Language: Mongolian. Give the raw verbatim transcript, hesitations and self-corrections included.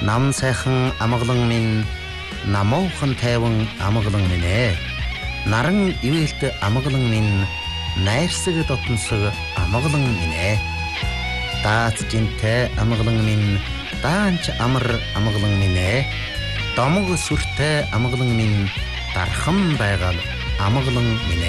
Нам сайхан амгалан минь намуухан тайван амгалан минь ээ. Наран ивэлт амгалан минь найрсаг дотносог амгалан минь ээ. Даац жинтэй амгалан минь даанч амар амгалан минь ээ. Домог сүртэй амгалан минь дархан байгаал амгалан минь ээ.